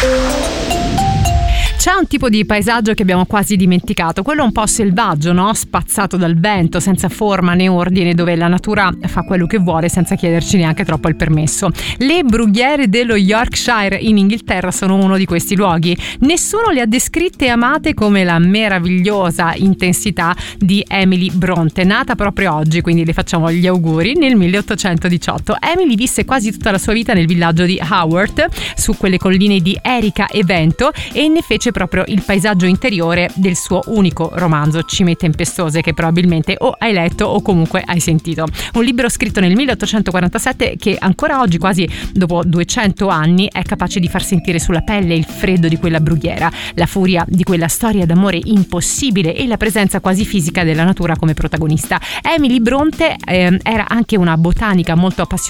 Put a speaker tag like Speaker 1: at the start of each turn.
Speaker 1: C'è un tipo di paesaggio che abbiamo quasi dimenticato, quello un po' selvaggio, no? Spazzato dal vento, senza forma né ordine, dove la natura fa quello che vuole senza chiederci neanche troppo il permesso. Le brughiere dello Yorkshire in Inghilterra sono uno di questi luoghi. Nessuno le ha descritte e amate come la meravigliosa intensità di Emily Bronte, nata proprio oggi, quindi le facciamo gli auguri, nel 1818. Emily visse quasi tutta la sua vita nel villaggio di Haworth, su quelle colline di Erika e Vento, e ne fece proprio il paesaggio interiore del suo unico romanzo Cime tempestose, che probabilmente o hai letto o comunque hai sentito. Un libro scritto nel 1847 che ancora oggi, quasi dopo 200 anni, è capace di far sentire sulla pelle il freddo di quella brughiera, la furia di quella storia d'amore impossibile e la presenza quasi fisica della natura come protagonista. Emily Bronte era anche una botanica molto appassionata